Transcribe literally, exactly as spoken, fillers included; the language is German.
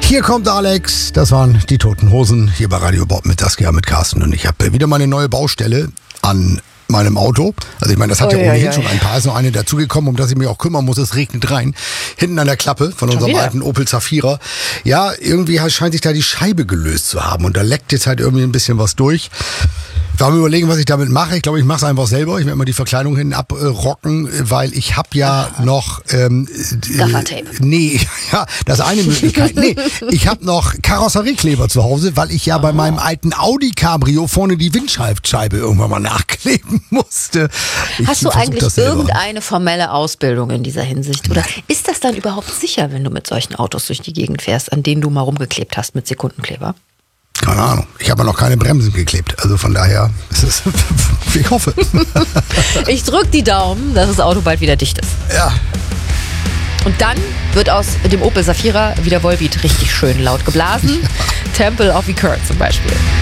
Hier kommt Alex, das waren die Toten Hosen hier bei Radio Bob mit Saskia, mit Carsten und ich habe wieder mal eine neue Baustelle an meinem Auto. Also ich meine, das hat Oh, ja ja, ohnehin ja, schon ja. ein paar, ist noch eine dazugekommen, um das ich mich auch kümmern muss, es regnet rein. Hinten an der Klappe von unserem wieder? alten Opel Zafira. Ja, irgendwie scheint sich da die Scheibe gelöst zu haben und da leckt jetzt halt irgendwie ein bisschen was durch. Ich war mir überlegen, was ich damit mache. Ich glaube, ich mache es einfach selber. Ich werde mal die Verkleidung hinten abrocken, weil ich habe ja noch... Ähm, äh, Gaffertape. Nee, ja, das ist eine Möglichkeit. Nee, ich habe noch Karosseriekleber zu Hause, weil ich ja bei meinem alten Audi Cabrio vorne die Windschutzscheibe irgendwann mal nachkleben musste. Ich Hast du versuch eigentlich das selber. irgendeine formelle Ausbildung in dieser Hinsicht? Oder ist das dann überhaupt sicher, wenn du mit solchen Autos durch die Gegend fährst, an denen du mal rumgeklebt hast mit Sekundenkleber? Keine Ahnung. Ich habe ja noch keine Bremsen geklebt. Also von daher ist es, ich hoffe. Ich drück die Daumen, dass das Auto bald wieder dicht ist. Ja. Und dann wird aus dem Opel Zafira wieder Volbeat richtig schön laut geblasen. Temple of Ikeur zum Beispiel.